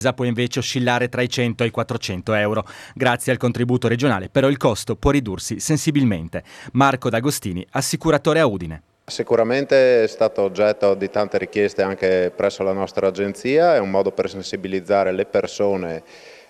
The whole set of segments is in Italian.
può invece oscillare tra i 100 e i 400 euro. Grazie al contributo regionale, però il costo può ridursi sensibilmente. Marco D'Agostini, assicuratore a Udine. Sicuramente è stato oggetto di tante richieste anche presso la nostra agenzia, è un modo per sensibilizzare le persone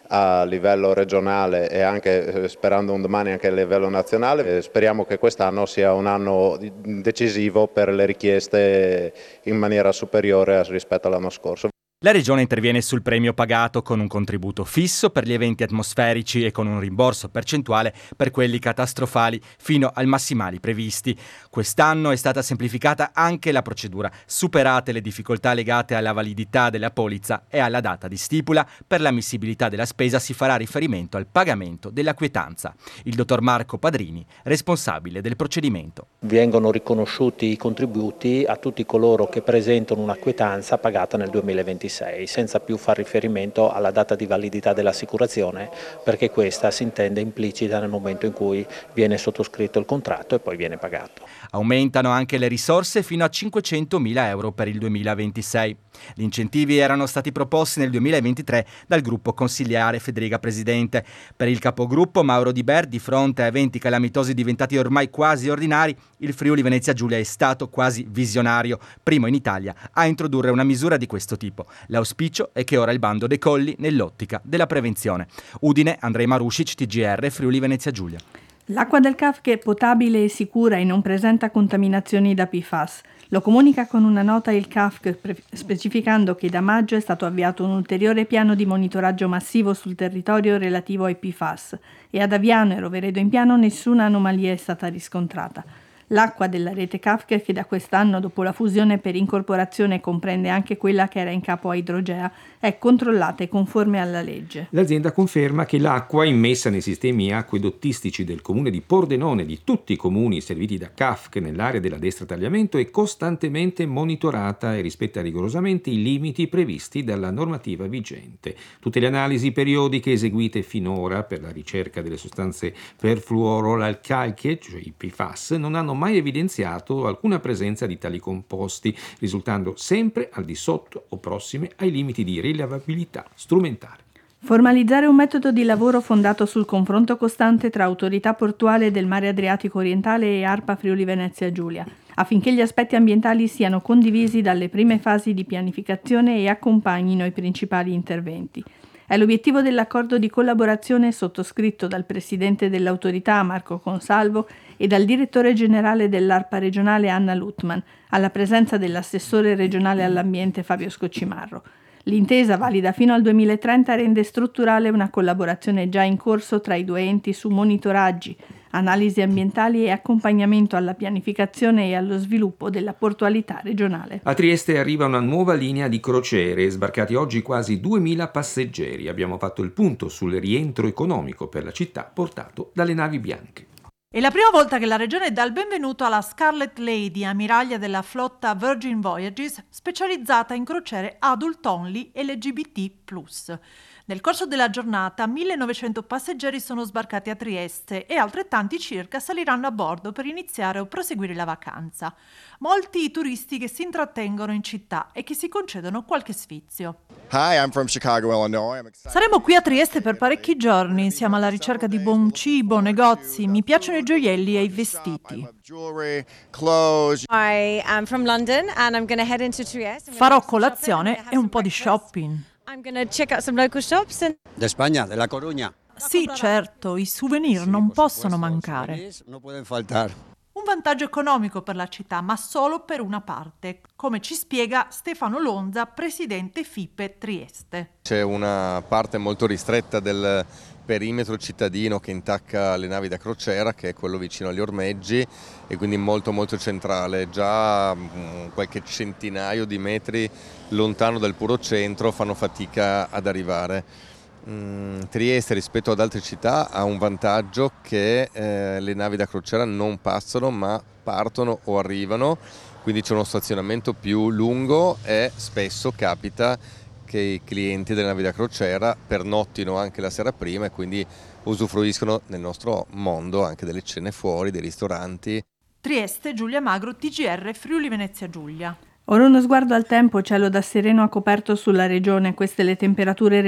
a livello regionale e anche, sperando un domani, anche a livello nazionale. Speriamo che quest'anno sia un anno decisivo per le richieste in maniera superiore rispetto all'anno scorso. La Regione interviene sul premio pagato con un contributo fisso per gli eventi atmosferici e con un rimborso percentuale per quelli catastrofali fino ai massimali previsti. Quest'anno è stata semplificata anche la procedura, superate le difficoltà legate alla validità della polizza e alla data di stipula. Per l'ammissibilità della spesa si farà riferimento al pagamento della quietanza. Il dottor Marco Padrini, responsabile del procedimento. Vengono riconosciuti i contributi a tutti coloro che presentano una quietanza pagata nel 2026. Senza più far riferimento alla data di validità dell'assicurazione, perché questa si intende implicita nel momento in cui viene sottoscritto il contratto e poi viene pagato. Aumentano anche le risorse fino a 500.000 euro per il 2026. Gli incentivi erano stati proposti nel 2023 dal gruppo consigliare Federica Presidente. Per il capogruppo Mauro Di Ber, di fronte a eventi calamitosi diventati ormai quasi ordinari, il Friuli Venezia Giulia è stato quasi visionario, primo in Italia a introdurre una misura di questo tipo. L'auspicio è che ora il bando decolli nell'ottica della prevenzione. Udine, Andrei Marušić, TGR, Friuli Venezia Giulia. L'acqua del CAF è potabile e sicura e non presenta contaminazioni da PFAS. Lo comunica con una nota il CAF specificando che da maggio è stato avviato un ulteriore piano di monitoraggio massivo sul territorio relativo ai PFAS e ad Aviano e Roveredo in Piano nessuna anomalia è stata riscontrata. L'acqua della rete CAF, che da quest'anno, dopo la fusione per incorporazione, comprende anche quella che era in capo a Idrogea, è controllata e conforme alla legge. L'azienda conferma che l'acqua immessa nei sistemi acquedottistici del comune di Pordenone e di tutti i comuni serviti da CAF nell'area della destra tagliamento è costantemente monitorata e rispetta rigorosamente i limiti previsti dalla normativa vigente. Tutte le analisi periodiche eseguite finora per la ricerca delle sostanze perfluoroalcaliche, cioè i PFAS, non hanno mai evidenziato alcuna presenza di tali composti, risultando sempre al di sotto o prossime ai limiti di rilevabilità strumentale. Formalizzare un metodo di lavoro fondato sul confronto costante tra Autorità Portuale del Mare Adriatico Orientale e ARPA Friuli Venezia Giulia, affinché gli aspetti ambientali siano condivisi dalle prime fasi di pianificazione e accompagnino i principali interventi. È l'obiettivo dell'accordo di collaborazione sottoscritto dal Presidente dell'Autorità Marco Consalvo e dal Direttore Generale dell'ARPA regionale Anna Lutman, alla presenza dell'Assessore regionale all'Ambiente Fabio Scoccimarro. L'intesa, valida fino al 2030, rende strutturale una collaborazione già in corso tra i due enti su monitoraggi, analisi ambientali e accompagnamento alla pianificazione e allo sviluppo della portualità regionale. A Trieste arriva una nuova linea di crociere, sbarcati oggi quasi 2.000 passeggeri. Abbiamo fatto il punto sul rientro economico per la città portato dalle navi bianche. È la prima volta che la regione dà il benvenuto alla Scarlet Lady, ammiraglia della flotta Virgin Voyages, specializzata in crociere adult only LGBT+. Nel corso della giornata 1.900 passeggeri sono sbarcati a Trieste e altrettanti circa saliranno a bordo per iniziare o proseguire la vacanza. Molti i turisti che si intrattengono in città e che si concedono qualche sfizio. Hi, I'm from Chicago, Illinois. Saremo qui a Trieste per parecchi giorni, siamo alla ricerca di buon cibo, negozi, mi piacciono i gioielli e i vestiti. I am from London and I'm going to head into Trieste. Farò colazione e un po' di shopping. I'm going to check out some local shops and De España, de La Coruña. Sì, certo, i souvenir non possono mancare. No pueden faltar. Un vantaggio economico per la città, ma solo per una parte, come ci spiega Stefano Lonza, presidente FIPE Trieste. C'è una parte molto ristretta del perimetro cittadino che intacca le navi da crociera, che è quello vicino agli ormeggi e quindi molto molto centrale, già qualche centinaio di metri lontano dal puro centro fanno fatica ad arrivare. Trieste rispetto ad altre città ha un vantaggio che le navi da crociera non passano ma partono o arrivano, quindi c'è uno stazionamento più lungo e spesso capita che i clienti delle navi da crociera pernottino anche la sera prima e quindi usufruiscono nel nostro mondo anche delle cene fuori, dei ristoranti. Trieste, Giulia Magro, TGR, Friuli Venezia Giulia. Ora uno sguardo al tempo, cielo da sereno ha coperto sulla regione, queste le temperature